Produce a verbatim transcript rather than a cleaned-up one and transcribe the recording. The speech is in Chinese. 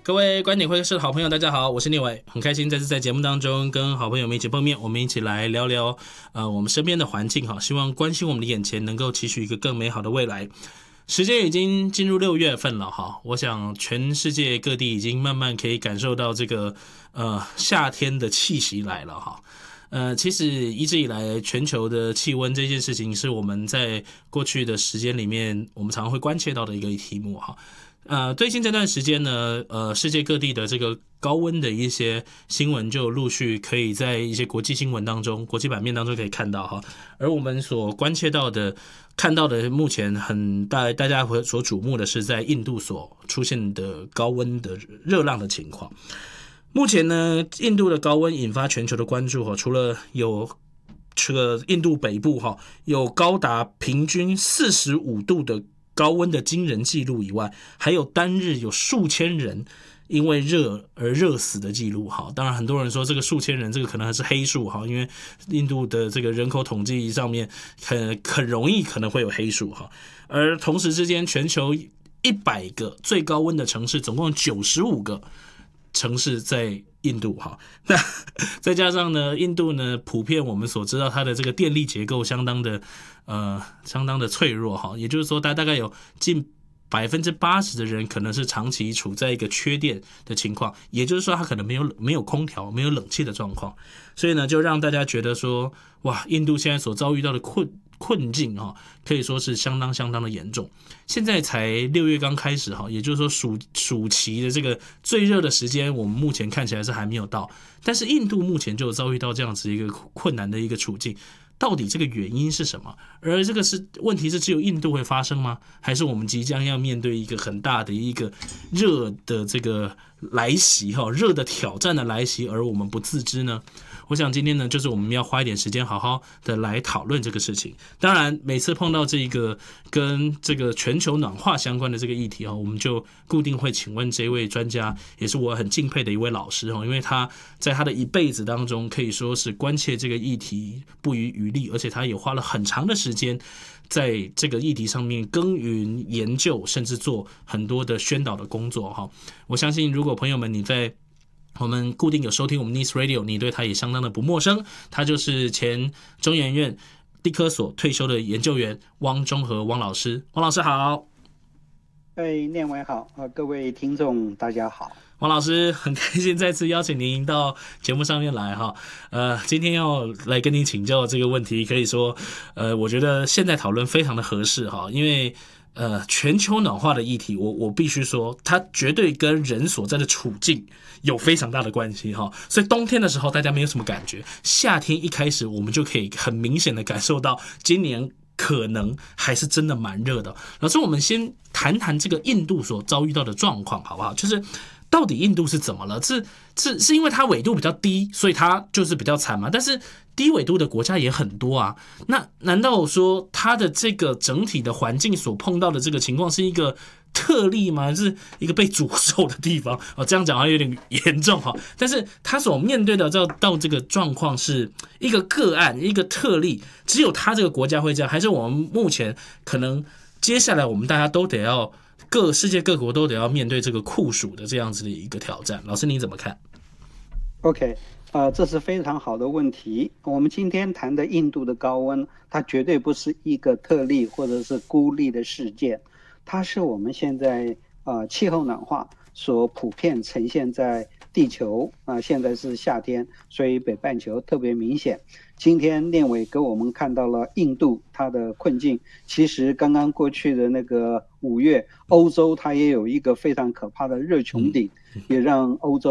各位观点会社的好朋友，大家好，我是聂伟，很开心再次在节目当中跟好朋友们一起碰面，我们一起来聊聊呃我们身边的环境哈，希望关心我们的眼前能够期许一个更美好的未来。时间已经进入六月份了哈，我想全世界各地已经慢慢可以感受到这个呃夏天的气息来了哈。呃，其实一直以来，全球的气温这件事情是我们在过去的时间里面，我们常常会关切到的一个题目哈。呃，最近这段时间呢，呃，世界各地的这个高温的一些新闻就陆续可以在一些国际新闻当中、国际版面当中可以看到哈。而我们所关切到的、看到的，目前很大大家所瞩目的是在印度所出现的高温的热浪的情况。目前呢，印度的高温引发全球的关注哈，除了有这个印度北部哈有高达平均四十五度的高温的惊人记录以外，还有单日有数千人因为热而热死的记录哈。当然，很多人说这个数千人，这个可能还是黑数哈，因为印度的这个人口统计上面很很容易可能会有黑数哈。而同时之间，全球一百个最高温的城市，总共九十五个城市在印度哈，那再加上呢，印度呢普遍我们所知道它的这个电力结构相当的呃相当的脆弱哈，也就是说它大概有近百分之八十的人可能是长期处在一个缺电的情况，也就是说它可能没有没有空调、没有冷气的状况，所以呢就让大家觉得说，哇，印度现在所遭遇到的困困境哈，可以说是相当相当的严重。现在才六月刚开始哈，也就是说暑暑期的这个最热的时间，我们目前看起来是还没有到，但是印度目前就遭遇到这样子一个困难的一个处境。到底这个原因是什么？而这个是问题是只有印度会发生吗？还是我们即将要面对一个很大的一个热的这个来袭哈，热的挑战的来袭，而我们不自知呢？我想今天呢，就是我们要花一点时间好好的来讨论这个事情。当然，每次碰到这个跟这个全球暖化相关的这个议题，我们就固定会请问这位专家，也是我很敬佩的一位老师，因为他在他的一辈子当中可以说是关切这个议题不遗余力，而且他也花了很长的时间在这个议题上面耕耘研究，甚至做很多的宣导的工作。我相信如果朋友们你在我们固定有收听我们 Nice Radio， 你对他也相当的不陌生，他就是前中研院地科所退休的研究员汪中和汪老师。汪老师好。 哎，念伟好、呃、各位听众大家好。 汪老师很开心再次邀请您到节目上面来哈，呃，今天要来跟您请教这个问题，可以说，呃，我觉得现在讨论非常的合适哈，因为呃，全球暖化的议题，我我必须说，它绝对跟人所在的处境有非常大的关系哈。所以冬天的时候大家没有什么感觉，夏天一开始我们就可以很明显的感受到，今年可能还是真的蛮热的。老师，我们先谈谈这个印度所遭遇到的状况好不好？就是到底印度是怎么了？是是是因为它纬度比较低，所以它就是比较惨嘛？但是低纬度的国家也很多啊，那难道说它的这个整体的环境所碰到的这个情况是一个特例吗？是一个被诅咒的地方？哦，这样讲好像有点严重哈。但是它所面对的到到这个状况是一个个案，一个特例，只有它这个国家会这样，还是我们目前可能接下来我们大家都得要各世界各国都得要面对这个酷暑的这样子的一个挑战？老师你怎么看？ OK， 呃，这是非常好的问题。我们今天谈的印度的高温，它绝对不是一个特例或者是孤立的事件，它是我们现在呃气候暖化所普遍呈现在地球啊、呃，现在是夏天，所以北半球特别明显。今天念伟给我们看到了印度它的困境，其实刚刚过去的那个五月，欧洲它也有一个非常可怕的热穹顶，也让欧洲